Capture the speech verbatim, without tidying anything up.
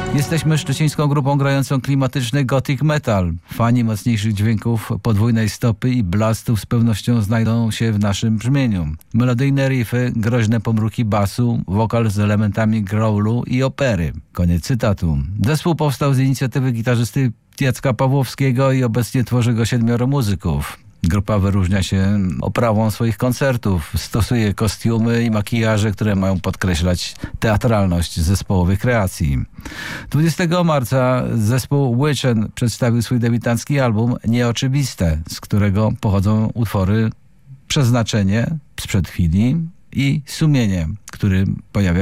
Jesteśmy szczecińską grupą grającą klimatyczny gothic metal. Fani mocniejszych dźwięków, podwójnej stopy i blastów z pewnością znajdą się w naszym brzmieniu. Melodyjne riffy, groźne pomruki basu, wokal z elementami growlu i opery. Koniec cytatu. Zespół powstał z inicjatywy gitarzysty Jacka Pawłowskiego i obecnie tworzy go siedmioro muzyków. Grupa wyróżnia się oprawą swoich koncertów, stosuje kostiumy i makijaże, które mają podkreślać teatralność zespołowych kreacji. dwudziestego marca zespół Witchen przedstawił swój debiutancki album Nieoczywiste, z którego pochodzą utwory Przeznaczenie sprzed chwili i Sumienie, który pojawia